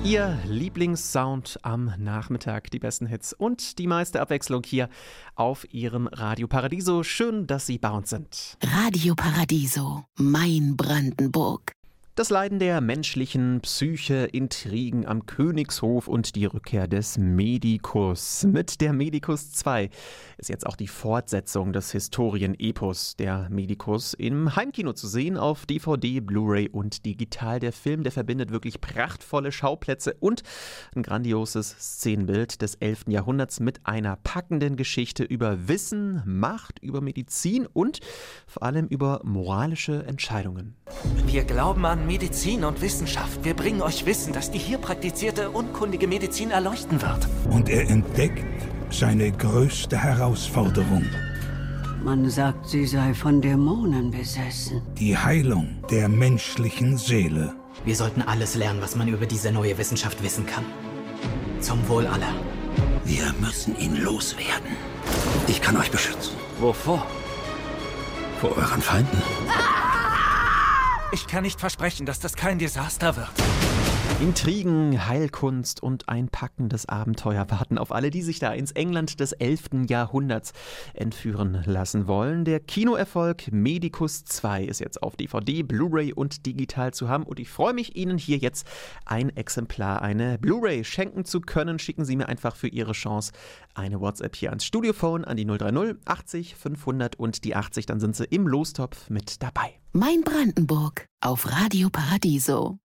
Ihr Lieblingssound am Nachmittag, die besten Hits und die meiste Abwechslung hier auf Ihrem Radio Paradiso. Schön, dass Sie bei uns sind. Radio Paradiso, mein Brandenburg. Das Leiden der menschlichen Psyche, Intrigen am Königshof und die Rückkehr des Medikus. Mit der Medikus 2 ist jetzt auch die Fortsetzung des Historienepos der Medikus im Heimkino zu sehen, auf DVD, Blu-ray und digital. Der Film, der verbindet wirklich prachtvolle Schauplätze und ein grandioses Szenenbild des 11. Jahrhunderts mit einer packenden Geschichte über Wissen, Macht, über Medizin und vor allem über moralische Entscheidungen. Wir glauben an Medizin und Wissenschaft. Wir bringen euch Wissen, das die hier praktizierte, unkundige Medizin erleuchten wird. Und er entdeckt seine größte Herausforderung. Man sagt, sie sei von Dämonen besessen. Die Heilung der menschlichen Seele. Wir sollten alles lernen, was man über diese neue Wissenschaft wissen kann. Zum Wohl aller. Wir müssen ihn loswerden. Ich kann euch beschützen. Wovor? Vor euren Feinden. Ich kann nicht versprechen, dass das kein Desaster wird. Intrigen, Heilkunst und ein packendes Abenteuer warten auf alle, die sich da ins England des 11. Jahrhunderts entführen lassen wollen. Der Kinoerfolg Medikus 2 ist jetzt auf DVD, Blu-ray und digital zu haben. Und ich freue mich, Ihnen hier jetzt ein Exemplar, eine Blu-ray schenken zu können. Schicken Sie mir einfach für Ihre Chance eine WhatsApp hier ans Studiophone an die 030 80 500 und die 80. Dann sind Sie im Lostopf mit dabei. Mein Brandenburg auf Radio Paradiso.